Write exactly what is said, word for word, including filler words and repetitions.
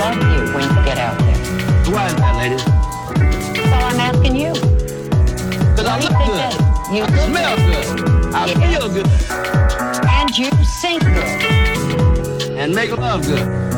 love you when you get out there. Why is that, lady? So I'm asking you. Because I look good. You I look smell good. good. I Yeah. feel good. And you sing good. And make love good.